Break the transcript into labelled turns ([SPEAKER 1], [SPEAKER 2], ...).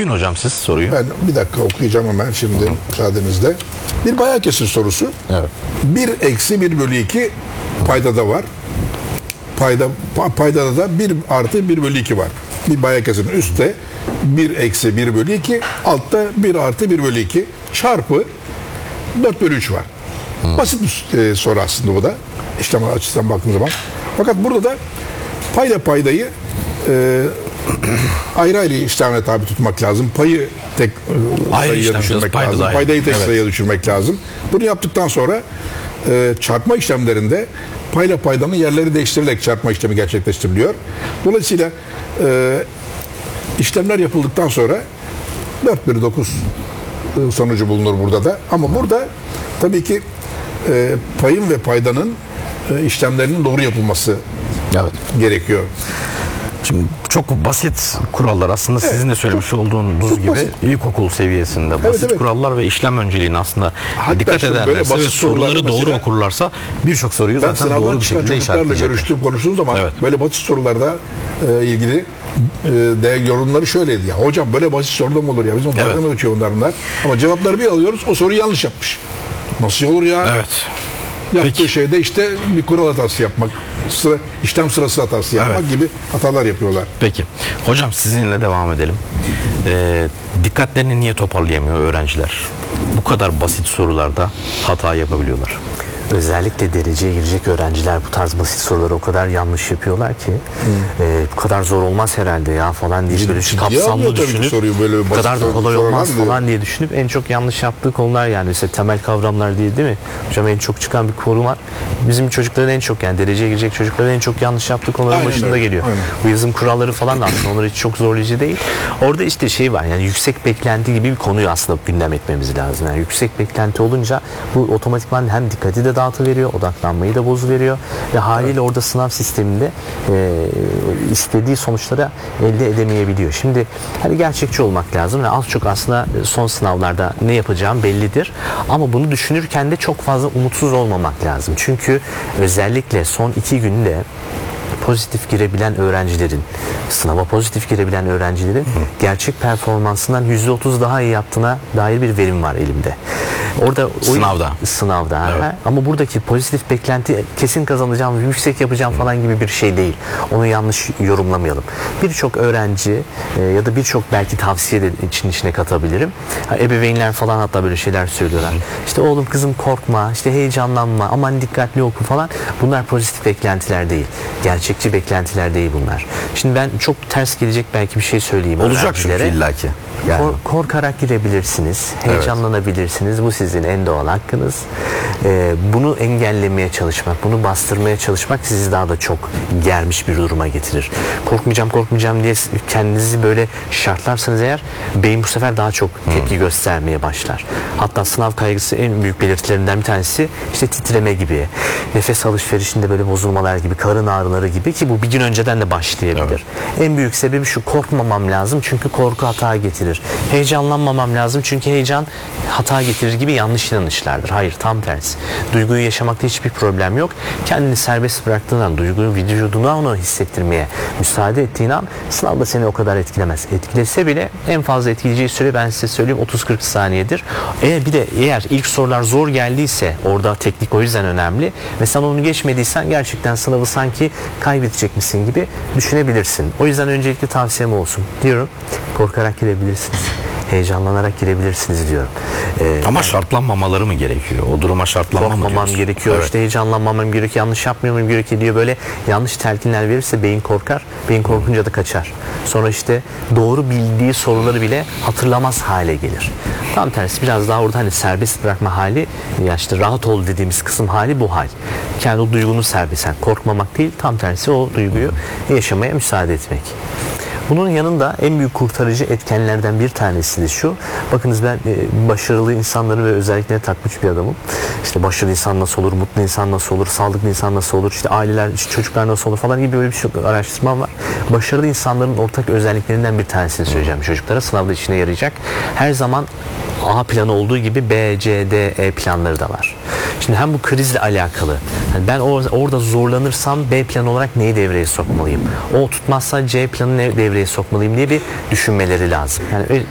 [SPEAKER 1] Okuyun hocam siz soruyu.
[SPEAKER 2] Ben bir dakika okuyacağım hemen şimdi müsaadenizle. Bir bayağı kesir sorusu.
[SPEAKER 1] Evet.
[SPEAKER 2] 1 eksi 1 bölü 2 paydada var. Paydada da 1 artı 1 bölü 2 var. Bir bayağı kesirin üstte 1 eksi 1 bölü 2, altta 1 artı 1 bölü 2 çarpı 4 bölü 3 var. Basit bir soru aslında bu da. İşlem açısından baktığın zaman. Fakat burada da paydayı ayrı ayrı işlemle tabi tutmak lazım. Payı tek sayıya düşürmek lazım. Paydayı tek sayıya düşürmek lazım. Bunu yaptıktan sonra çarpma işlemlerinde paydanın yerleri değiştirilerek çarpma işlemi gerçekleştiriliyor. Dolayısıyla işlemler yapıldıktan sonra 4 bölü 9 sonucu bulunur burada da. Ama burada tabii ki payın ve paydanın işlemlerinin doğru yapılması gerekiyor.
[SPEAKER 1] Şimdi çok basit kurallar aslında sizin de söylemiş olduğunuz gibi basit. İlkokul seviyesinde basit kurallar ve işlem önceliğini aslında dikkat ederlerse ve soruları doğru okurlarsa birçok soruyu zaten doğru bir şekilde işaretleyecekler.
[SPEAKER 2] Görüştüğüm konuştuğum zaman böyle basit sorularda ilgili yorumları şöyleydi ya. Hocam böyle basit soru da mı olur ya? Bizim farkına mı geçiyor bunlar? Ama cevapları bir alıyoruz, o soruyu yanlış yapmış. Nasıl olur ya?
[SPEAKER 1] Evet.
[SPEAKER 2] Yaptığı şeyde işte bir kural hatası yapmak, işlem sırası hatası yapmak gibi hatalar yapıyorlar.
[SPEAKER 1] Peki. Hocam sizinle devam edelim. Dikkatlerini niye toparlayamıyor öğrenciler? Bu kadar basit sorularda hata yapabiliyorlar.
[SPEAKER 3] Özellikle dereceye girecek öğrenciler bu tarz basit soruları o kadar yanlış yapıyorlar ki bu kadar zor olmaz herhalde ya falan diye böyle kapsamlı düşünüp bu kadar da kolay olmaz falan diye düşünüp en çok yanlış yaptığı konular, yani mesela temel kavramlar diye, değil mi? Hocam en çok çıkan bir konu var. Bizim çocukların en çok, yani dereceye girecek çocukların en çok yanlış yaptığı konuların başında geliyor. Aynen. Bu yazım kuralları falan da aslında onlar hiç çok zorlayıcı değil. Orada işte şey var, yani yüksek beklenti gibi bir konuyu aslında gündem etmemiz lazım. Yani yüksek beklenti olunca bu otomatikman hem dikkati de dağıtıveriyor, odaklanmayı da bozuveriyor ve haliyle orada sınav sisteminde istediği sonuçları elde edemeyebiliyor. Şimdi hani gerçekçi olmak lazım ve az çok aslında son sınavlarda ne yapacağım bellidir. Ama bunu düşünürken de çok fazla umutsuz olmamak lazım. Çünkü özellikle son 2 günde pozitif girebilen öğrencilerin, sınava pozitif girebilen öğrencilerin gerçek performansından %30 daha iyi yaptığına dair bir verim var elimde. Orada sınavda. Evet. Ama buradaki pozitif beklenti kesin kazanacağım, yüksek yapacağım falan gibi bir şey değil. Onu yanlış yorumlamayalım. Birçok öğrenci ya da birçok belki tavsiye de içine katabilirim. Ebeveynler falan hatta böyle şeyler söylüyorlar. İşte oğlum kızım korkma, işte heyecanlanma, aman dikkatli oku falan. Bunlar pozitif beklentiler değil. Gerçekçi beklentiler değil bunlar. Şimdi ben çok ters gelecek belki bir şey söyleyeyim.
[SPEAKER 1] Olacak çünkü illaki.
[SPEAKER 3] Yani. Korkarak girebilirsiniz, heyecanlanabilirsiniz. Bu sizin en doğal hakkınız. Bunu engellemeye çalışmak, bunu bastırmaya çalışmak sizi daha da çok germiş bir duruma getirir. Korkmayacağım diye kendinizi böyle şartlarsanız eğer, beyin bu sefer daha çok tepki göstermeye başlar. Hatta sınav kaygısı en büyük belirtilerinden bir tanesi işte titreme gibi, nefes alışverişinde böyle bozulmalar gibi, karın ağrıları gibi, ki bu bir gün önceden de başlayabilir. Evet. En büyük sebebi şu: korkmamam lazım çünkü korku hata getirir. Heyecanlanmamam lazım çünkü heyecan hata getirir gibi yanlış inanışlardır. Hayır, tam tersi. Duyguyu yaşamakta hiçbir problem yok. Kendini serbest bıraktığın an, duyguyu vücuduna onu hissettirmeye müsaade ettiğin an sınavda seni o kadar etkilemez. Etkilese bile en fazla etkileyeceği süre, ben size söyleyeyim, 30-40 saniyedir. Eğer ilk sorular zor geldiyse, orada teknik o yüzden önemli ve sen onu geçmediysen gerçekten sınavı sanki kaybedecekmişsin gibi düşünebilirsin. O yüzden öncelikle tavsiyem olsun diyorum. Korkarak girebilirsiniz, heyecanlanarak girebilirsiniz diyorum.
[SPEAKER 1] Ama şartlanmamaları mı gerekiyor? O duruma şartlanmam mı diyorsun?
[SPEAKER 3] Gerekiyor. Evet. İşte heyecanlanmamam gerekiyor, yanlış yapmamam gerekiyor diye böyle yanlış telkinler verirse beyin korkar. Beyin korkunca da kaçar. Sonra işte doğru bildiği soruları bile hatırlamaz hale gelir. Tam tersi, biraz daha orada hani serbest bırakma hali, ya işte rahat ol dediğimiz kısım hali bu hal. Kendi o duygunu serbest, yani korkmamak değil, tam tersi o duyguyu yaşamaya müsaade etmek. Bunun yanında en büyük kurtarıcı etkenlerden bir tanesi de şu: bakınız, ben başarılı insanları ve özellikle takmış bir adamım. İşte başarılı insan nasıl olur, mutlu insan nasıl olur, sağlıklı insan nasıl olur, işte aileler, işte çocuklar nasıl olur falan gibi böyle bir şey araştırmam var. Başarılı insanların ortak özelliklerinden bir tanesini söyleyeceğim çocuklara. Sınavda işine yarayacak. Her zaman A planı olduğu gibi B, C, D, E planları da var. Şimdi hem bu krizle alakalı, yani ben orada zorlanırsam B planı olarak neyi devreye sokmalıyım? O tutmazsa C planı ne devreye sokmalıyım diye bir düşünmeleri lazım. Yani